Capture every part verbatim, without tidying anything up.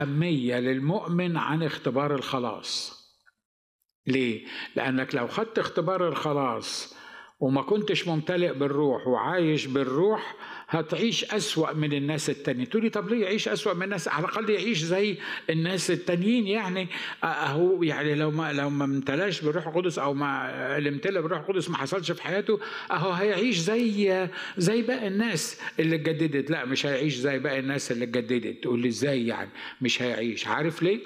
أهمية للمؤمن عن اختبار الخلاص. ليه؟ لأنك لو خدت اختبار الخلاص وما كنتش ممتلئ بالروح وعايش بالروح هتعيش أسوأ من الناس التانيين. تقولي طب ليه يعيش أسوأ من الناس؟ على الأقل يعيش زي الناس التانيين. يعني أهو يعني لو ما لو ما امتلاش بالروح القدس أو ما الامتلاء بالروح القدس ما حصلش في حياته، أهو هيعيش زي زي باقي الناس اللي اتجددت. لا، مش هيعيش زي باقي الناس اللي اتجددت. تقول لي إزاي يعني مش هيعيش؟ عارف ليه؟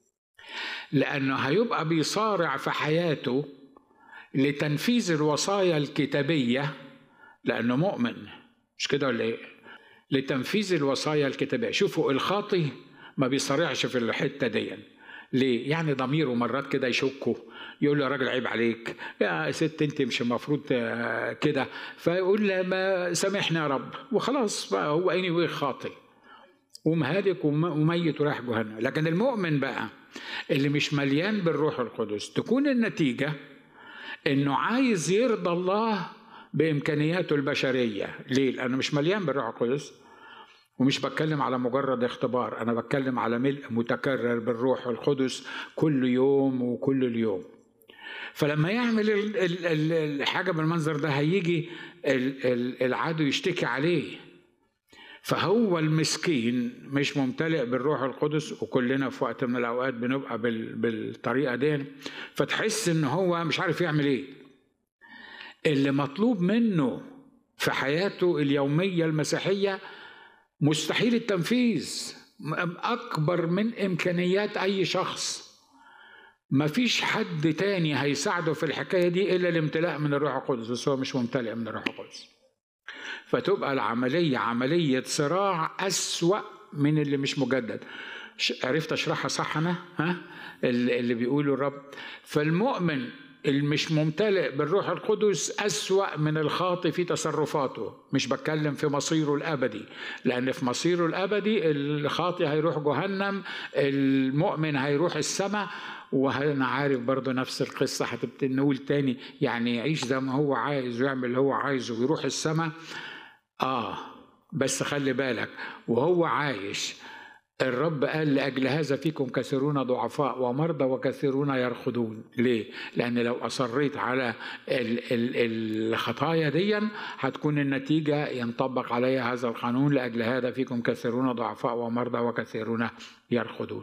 لأنه هيبقى بيصارع في حياته لتنفيذ الوصايا الكتابية، لأنه مؤمن، مش كده ولا إيه؟ لتنفيذ الوصايا الكتابية. شوفوا الخاطي ما بيصارعش في الحتة دي. ليه؟ يعني ضميره مرات كده يشكه، يقول له يا راجل عيب عليك، يا ست انت مش المفروض كده، فيقول له ما سامحني يا رب وخلاص بقى، هو anyway خاطي ومهالك وميت وراح جهنم. لكن المؤمن بقى اللي مش مليان بالروح القدس تكون النتيجة انه عايز يرضى الله بامكانياته البشريه. ليه؟ لانه مش مليان بالروح القدس. ومش بتكلم على مجرد اختبار، انا بتكلم على ملء متكرر بالروح القدس كل يوم وكل اليوم. فلما يعمل الحاجه بالمنظر ده هيجي العدو يشتكي عليه. فهو المسكين مش ممتلئ بالروح القدس، وكلنا في وقت من الاوقات بنبقى بالطريقه دي، فتحس ان هو مش عارف يعمل ايه. اللي مطلوب منه في حياته اليوميه المسيحيه مستحيل التنفيذ، اكبر من امكانيات اي شخص. مفيش حد تاني هيساعده في الحكايه دي الا الامتلاء من الروح القدس، بس هو مش ممتلئ من الروح القدس. فتبقى العملية عملية صراع أسوأ من اللي مش مجدد. عرفت أشرحها صح أنا؟ ها؟ اللي بيقوله الرب. فالمؤمن اللي مش ممتلئ بالروح القدس أسوأ من الخاطئ في تصرفاته. مش بتكلم في مصيره الأبدي، لأن في مصيره الأبدي الخاطئ هيروح جهنم، المؤمن هيروح السماء. وأنا عارف برضو نفس القصة هتبتدي نقول تاني، يعني يعيش زي ما هو عايز ويعمل اللي هو عايزه ويروح السماء. آه بس خلي بالك وهو عايش الرب قال لأجل هذا فيكم كثيرون ضعفاء ومرضى وكثيرون يرخدون. ليه؟ لأن لو أصريت على الخطايا دي هتكون النتيجة ينطبق عليها هذا القانون، لأجل هذا فيكم كثيرون ضعفاء ومرضى وكثيرون يرخدون.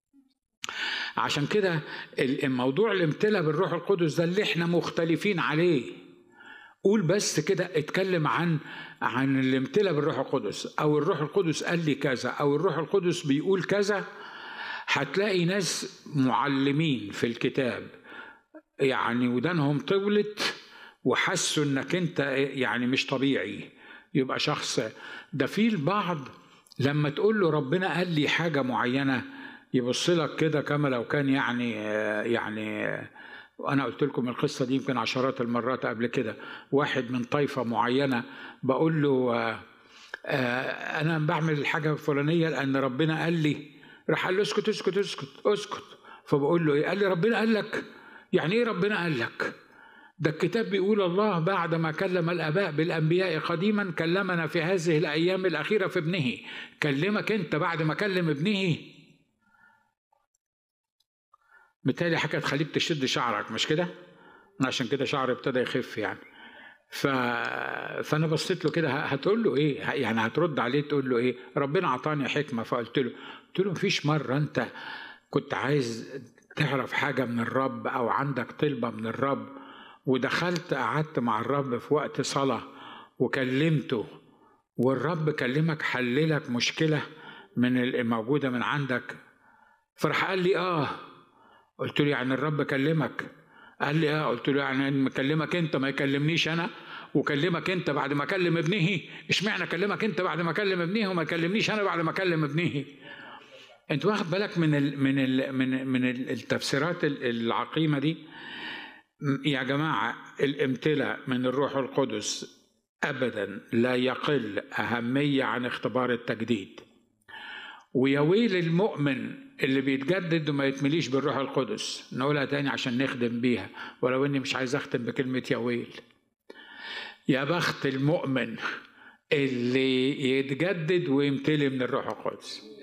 عشان كده الموضوع الامتلاء بالروح القدس ده اللي احنا مختلفين عليه. قول بس كده، اتكلم عن عن الامتلاء بالروح القدس، او الروح القدس قال لي كذا، او الروح القدس بيقول كذا. هتلاقي ناس معلمين في الكتاب يعني ودانهم طولت وحسوا انك انت يعني مش طبيعي. يبقى شخص ده. في البعض لما تقول له ربنا قال لي حاجة معينة يبص لك كده كما لو كان يعني يعني وأنا قلت لكم القصة دي يمكن عشرات المرات قبل كده. واحد من طائفة معينة بقول له آآ آآ أنا بعمل الحاجة الفلانية لأن ربنا قال لي. راح قال له اسكت اسكت اسكت اسكت. فبقول له إيه؟ قال لي ربنا قال لك؟ يعني إيه ربنا قال لك؟ ده الكتاب بيقول الله بعد ما كلم الآباء بالأنبياء قديما كلمنا في هذه الأيام الأخيرة في ابنه. كلمك أنت بعد ما كلم ابنه؟ بالتالي حاجة تخليك تشد شعرك، مش كده؟ عشان كده شعري ابتدى يخف يعني. ف... فأنا بصيت له كده، هتقول له إيه؟ يعني هترد عليه تقول له إيه؟ ربنا عطاني حكمة. فقلت له قلت له مفيش مرة أنت كنت عايز تعرف حاجة من الرب أو عندك طلبة من الرب ودخلت قعدت مع الرب في وقت صلاة وكلمته والرب كلمك حللك مشكلة من الموجودة من عندك؟ فرح قال لي آه. قلت له يعني الرب كلمك؟ قال لي اه. قلت له يعني مكلمك انت ما يكلمنيش انا؟ وكلمك انت بعد ما كلم ابنه؟ اشمعنى كلمك انت بعد ما كلم ابنه وما كلمنيش انا بعد ما كلم ابنه؟ انت واخد بالك من ال من ال من من التفسيرات العقيمه دي يا جماعه؟ الامتلاء من الروح القدس ابدا لا يقل اهميه عن اختبار التجديد. ويا ويل المؤمن اللي بيتجدد وما يتمليش بالروح القدس. نقولها تاني عشان نخدم بيها، ولو اني مش عايز اختم بكلمة يا ويل. يا بخت المؤمن اللي يتجدد ويمتلي من الروح القدس.